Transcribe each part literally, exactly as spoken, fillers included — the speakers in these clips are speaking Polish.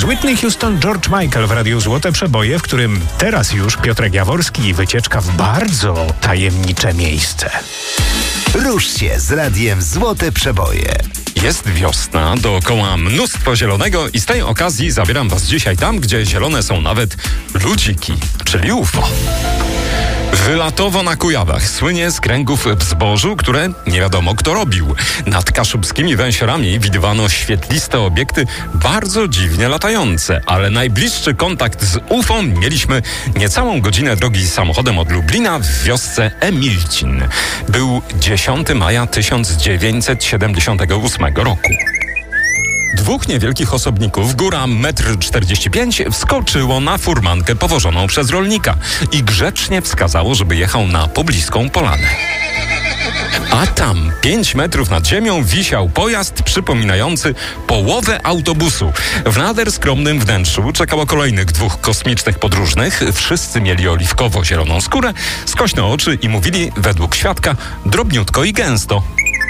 Whitney Houston, George Michael w Radiu Złote Przeboje, w którym teraz już Piotrek Jaworski i wycieczka w bardzo tajemnicze miejsce. Rusz się z Radiem Złote Przeboje. Jest wiosna, dookoła mnóstwo zielonego i z tej okazji zabieram was dzisiaj tam, gdzie zielone są nawet ludziki, czyli U F O. Wylatowo na Kujawach słynie z kręgów w zbożu, które nie wiadomo kto robił. Nad kaszubskimi węsiorami widywano świetliste obiekty bardzo dziwnie latające, ale najbliższy kontakt z U F O mieliśmy niecałą godzinę drogi samochodem od Lublina w wiosce Emilcin. Był dziesiątego maja tysiąc dziewięćset siedemdziesiątego ósmego roku. Dwóch niewielkich osobników, góra metr czterdzieści pięć, wskoczyło na furmankę powożoną przez rolnika i grzecznie wskazało, żeby jechał na pobliską polanę. A tam, pięć metrów nad ziemią, wisiał pojazd przypominający połowę autobusu. W nader skromnym wnętrzu czekało kolejnych dwóch kosmicznych podróżnych. Wszyscy mieli oliwkowo-zieloną skórę, skośne oczy i mówili, według świadka, drobniutko i gęsto.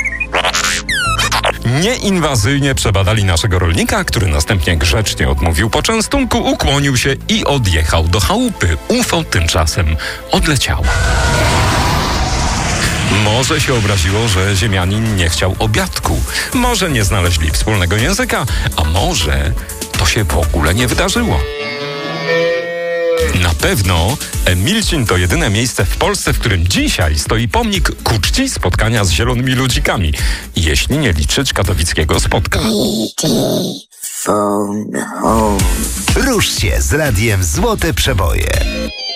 Nieinwazyjnie przebadali naszego rolnika, który następnie grzecznie odmówił poczęstunku, ukłonił się i odjechał do chałupy. U F O tymczasem odleciało. Może się obraziło, że ziemianin nie chciał obiadku. Może nie znaleźli wspólnego języka, a może to się w ogóle nie wydarzyło. Na pewno Emilcin to jedyne miejsce w Polsce, w którym dzisiaj stoi pomnik ku czci spotkania z zielonymi ludzikami, jeśli nie liczyć katowickiego spotka. Rusz się z Radiem Złote Przeboje.